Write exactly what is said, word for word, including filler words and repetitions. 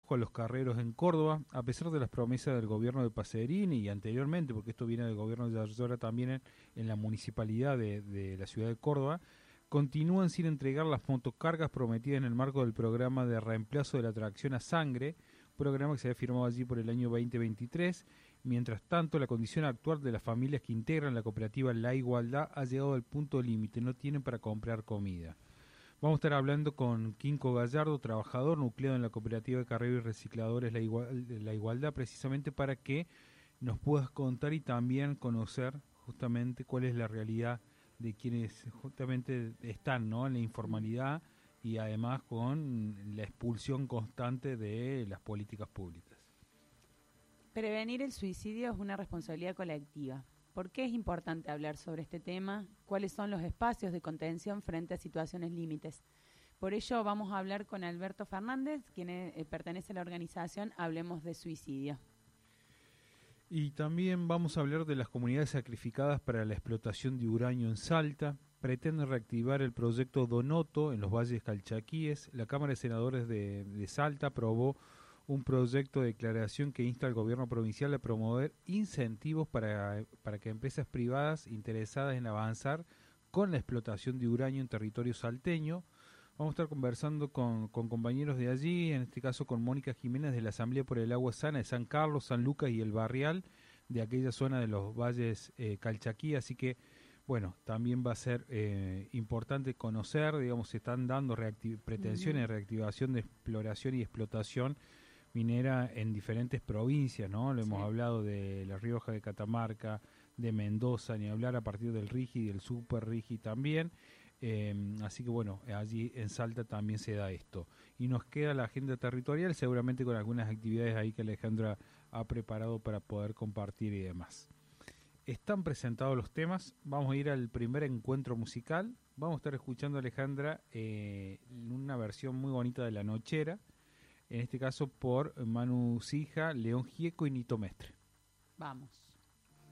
con los carreros en Córdoba, a pesar de las promesas del gobierno de Pacerini y anteriormente, porque esto viene del gobierno de Ayora también en, en la municipalidad de, de la ciudad de Córdoba, continúan sin entregar las motocargas prometidas en el marco del programa de reemplazo de la tracción a sangre, programa que se había firmado allí por el año veinte veintitrés. Mientras tanto, la condición actual de las familias que integran la cooperativa La Igualdad ha llegado al punto límite, no tienen para comprar comida. Vamos a estar hablando con Quinco Gallardo, trabajador nucleado en la cooperativa de carreros y recicladores La, Igual, La Igualdad, precisamente para que nos puedas contar y también conocer justamente cuál es la realidad de quienes justamente están, ¿no?, en la informalidad y además con la expulsión constante de las políticas públicas. Prevenir el suicidio es una responsabilidad colectiva. ¿Por qué es importante hablar sobre este tema? ¿Cuáles son los espacios de contención frente a situaciones límites? Por ello vamos a hablar con Alberto Fernández, quien eh, pertenece a la organización Hablemos de Suicidio. Y también vamos a hablar de las comunidades sacrificadas para la explotación de uranio en Salta. Pretende reactivar el proyecto Donoto en los valles calchaquíes. La Cámara de Senadores de, de Salta aprobó un proyecto de declaración que insta al gobierno provincial a promover incentivos para, para que empresas privadas interesadas en avanzar con la explotación de uranio en territorio salteño. Vamos a estar conversando con, con compañeros de allí, en este caso con Mónica Jiménez de la Asamblea por el Agua Sana de San Carlos, San Lucas y El Barrial, de aquella zona de los valles eh, Calchaquí, así que bueno, también va a ser eh, importante conocer, digamos, se están dando reactiv- pretensiones uh-huh. de reactivación de exploración y explotación minera en diferentes provincias, ¿no? Lo hemos sí. hablado de La Rioja, de Catamarca, de Mendoza, ni hablar a partir del Rigi y del Super Rigi también. Eh, así que bueno, allí en Salta también se da esto. Y nos queda la agenda territorial, seguramente con algunas actividades ahí que Alejandra ha preparado para poder compartir y demás. Están presentados los temas, vamos a ir al primer encuentro musical. Vamos a estar escuchando a Alejandra eh, una versión muy bonita de La Nochera, en este caso por Manu Sija, León Gieco y Nito Mestre. Vamos.